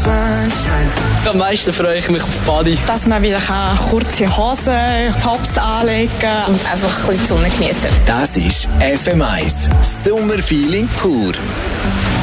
Am meisten freue ich mich auf Body. Dass man wieder kurze Hosen, Tops anlegen und einfach ein bisschen die Sonne genießen. Das ist FM1 Sommerfeeling pur.